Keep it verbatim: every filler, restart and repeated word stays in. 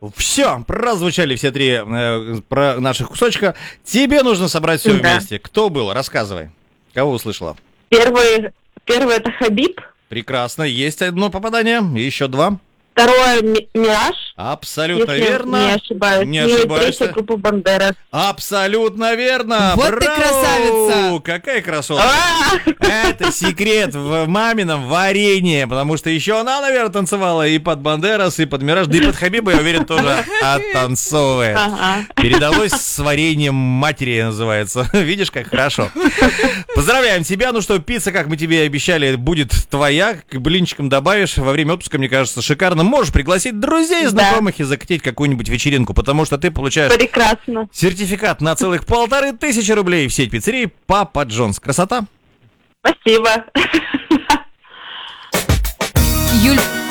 Все, прозвучали все три э, про наших кусочка. Тебе нужно собрать все Да. вместе. Кто был? Рассказывай. Кого услышала? Первый, первый это Хабиб. Прекрасно. Есть одно попадание. Еще два. Второе Ми- Мираж. Абсолютно Если верно. не ошибаюсь. Не Ну и ошибаешься. третья группа Бандерас. Абсолютно верно. Вот ты Браво! красавица. Какая красотка. А! Это секрет в мамином варенье, потому что еще она, наверное, танцевала и под Бандерас, и под Мираж, да и под Хабиба, я уверен, тоже оттанцовывает. Ага. Передалось с вареньем матери, называется. Видишь, как хорошо. Поздравляем тебя. Ну что, пицца, как мы тебе и обещали, будет твоя. К блинчикам добавишь. Во время отпуска, мне кажется, шикарно. Можешь пригласить друзей, знакомых и закатить какую-нибудь вечеринку, потому что ты получаешь Прекрасно. сертификат на целых полторы тысячи рублей в сеть пиццерий Папа Джонс. Красота? Спасибо. Юль,